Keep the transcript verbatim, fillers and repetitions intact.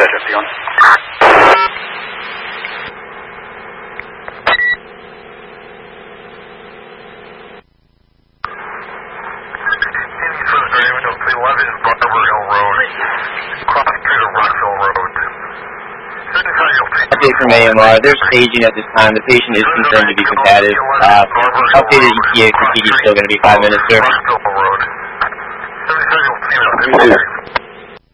fifty-one. eleven Barber Hill Road, cross street of Rockville Road. Update from A M R. They're staging at this time. The patient is confirmed to be combative. Uh, updated E T A for P D still going to be five minutes, sir. Rockville Road.